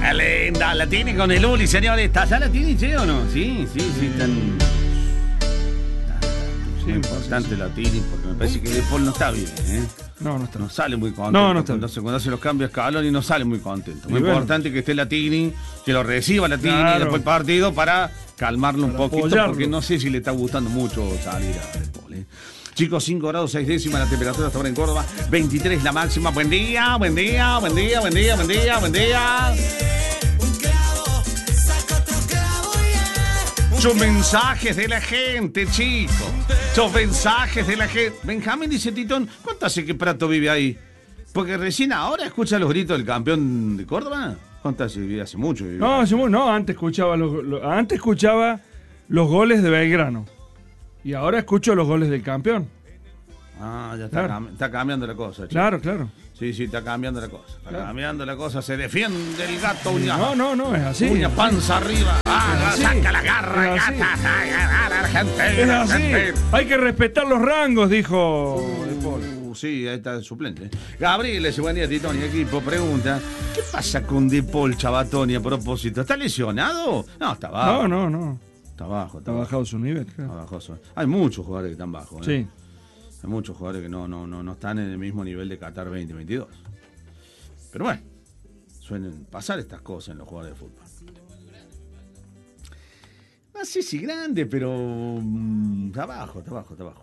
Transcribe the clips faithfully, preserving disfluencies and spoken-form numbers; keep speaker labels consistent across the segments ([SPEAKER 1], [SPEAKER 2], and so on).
[SPEAKER 1] Linda, la Tini con el Uli, señores. ¿Está ya la Tini, che, o no? Sí, sí, sí, están... Sí, muy importante sí, sí. La Tini, porque me parece que De Paul no está bien, ¿eh?
[SPEAKER 2] No, no está.
[SPEAKER 1] No sale muy contento.
[SPEAKER 2] No, no está.
[SPEAKER 1] Entonces, cuando hace los cambios Scaloni no sale muy contento. Muy
[SPEAKER 2] y
[SPEAKER 1] importante
[SPEAKER 2] bueno.
[SPEAKER 1] que esté la Tini, que lo reciba la Tini
[SPEAKER 2] claro.
[SPEAKER 1] después del partido para calmarlo un
[SPEAKER 2] para
[SPEAKER 1] poquito,
[SPEAKER 2] apoyarlo.
[SPEAKER 1] porque no sé si le está gustando mucho salir a De Paul, ¿eh? Chicos, cinco grados seis décimas la temperatura hasta ahora en Córdoba, veintitrés la máxima. Buen día, buen día, buen día, buen día, buen día, buen día. Sus mensajes de la gente, chicos. Sus mensajes de la gente. Benjamín dice, Titón, ¿cuánto hace que Prato vive ahí? Porque recién ahora escucha los gritos del campeón de Córdoba. ¿Cuánto hace? Vive hace mucho. Vive
[SPEAKER 2] no, hace mucho, no, antes escuchaba los, los, antes escuchaba los goles de Belgrano. Y ahora escucho los goles del campeón.
[SPEAKER 1] Ah, ya está,
[SPEAKER 2] claro.
[SPEAKER 1] cam- está cambiando la cosa, chico.
[SPEAKER 2] Claro, claro.
[SPEAKER 1] Sí, sí, está cambiando la cosa. Está
[SPEAKER 2] claro.
[SPEAKER 1] cambiando la cosa. Se defiende el gato, uña.
[SPEAKER 2] No, no, no, es así.
[SPEAKER 1] Uña, panza arriba. Ah, saca la garra,
[SPEAKER 2] es así.
[SPEAKER 1] gata. Argentina.
[SPEAKER 2] Es así.
[SPEAKER 1] Argentina.
[SPEAKER 2] Hay que respetar los rangos, dijo De Paul.
[SPEAKER 1] Uh, sí, ahí está el suplente. Gabriel, ese buen día, Titón y equipo, pregunta: ¿qué pasa con De Paul, Chavatoni, a propósito? ¿Está lesionado? No, está bajo.
[SPEAKER 2] No, no, no.
[SPEAKER 1] Está bajo, está
[SPEAKER 2] Ha
[SPEAKER 1] bajo.
[SPEAKER 2] bajado su nivel,
[SPEAKER 1] Está
[SPEAKER 2] claro.
[SPEAKER 1] bajo su- Hay muchos jugadores que están bajos. ¿eh?
[SPEAKER 2] Sí.
[SPEAKER 1] Hay muchos jugadores que no, no, no, no están en el mismo nivel de Qatar veinte veintidós. Pero bueno, suelen pasar estas cosas en los jugadores de fútbol. No sé si grande, pero mm, está abajo, está abajo, está abajo.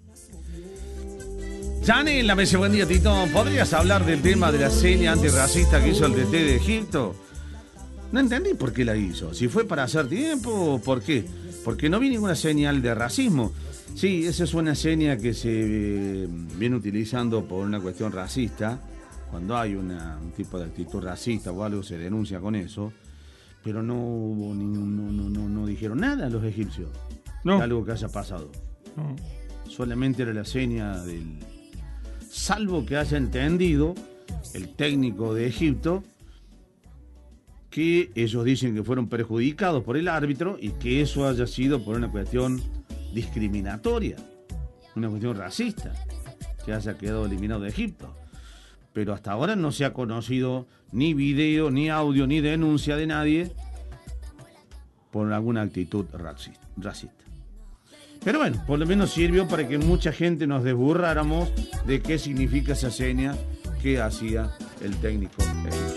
[SPEAKER 1] Jani, en la mesa, buen día, Tito. ¿Podrías hablar del tema de la seña antirracista que hizo el D T de Egipto? No entendí por qué la hizo. Si fue para hacer tiempo o por qué. Porque no vi ninguna señal de racismo. Sí, esa es una seña que se eh, viene utilizando por una cuestión racista. Cuando hay una, un tipo de actitud racista o algo, se denuncia con eso. Pero no hubo ningún, no, no, no, no dijeron nada los egipcios.
[SPEAKER 2] No.
[SPEAKER 1] De algo que haya pasado.
[SPEAKER 2] No.
[SPEAKER 1] Solamente era la seña del... Salvo que haya entendido el técnico de Egipto que ellos dicen que fueron perjudicados por el árbitro y que eso haya sido por una cuestión discriminatoria, una cuestión racista, que haya quedado eliminado de Egipto. Pero hasta ahora no se ha conocido ni video, ni audio, ni denuncia de nadie por alguna actitud racista. Pero bueno, por lo menos sirvió para que mucha gente nos desburráramos de qué significa esa seña que hacía el técnico egipcio.